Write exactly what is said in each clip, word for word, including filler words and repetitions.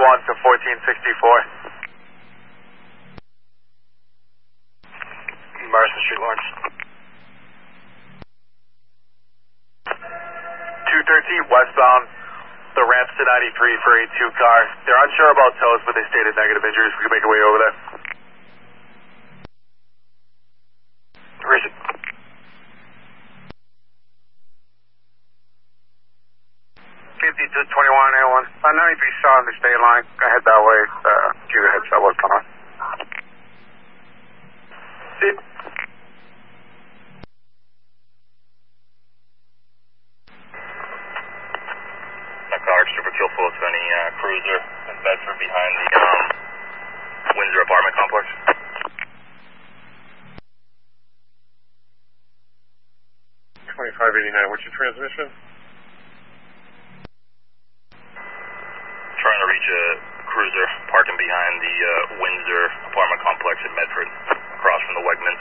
twenty-one to fourteen sixty-four. Marston Street, Lawrence. two thirteen westbound, the ramps to ninety-three for a two car. They're unsure about tows, but they stated negative injuries. We can make our way over there. Where is it? fifty-two twenty-one A one. Uh, ninety-three south on the state line. Go ahead that way. Uh, give you a heads up what's going on. See? Car extra for kill full to any uh, cruiser in Bedford behind the um, Windsor apartment complex. twenty-five eighty-nine, what's your transmission? Trying to reach a cruiser parking behind the uh, Windsor apartment complex in Medford, across from the Wegmans.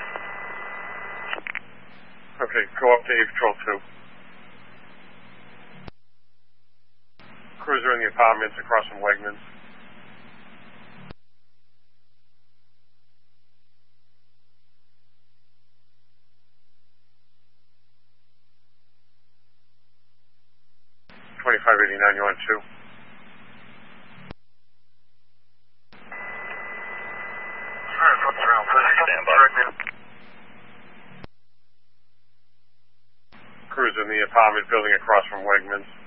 Okay, go up to A Patrol two. Cruiser in the apartments across from Wegmans. twenty-five eighty-nine, you on two? Stand by. Cruiser in the apartment building across from Wegmans.